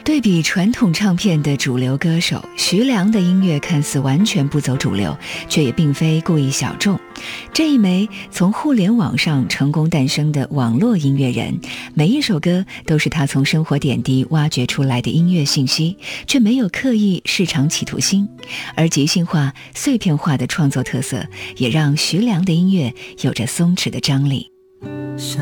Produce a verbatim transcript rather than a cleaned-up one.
对比传统唱片的主流歌手，徐良的音乐看似完全不走主流，却也并非故意小众。这一枚从互联网上成功诞生的网络音乐人，每一首歌都是他从生活点滴挖掘出来的音乐信息，却没有刻意市场企图心，而即兴化、碎片化的创作特色，也让徐良的音乐有着松弛的张力。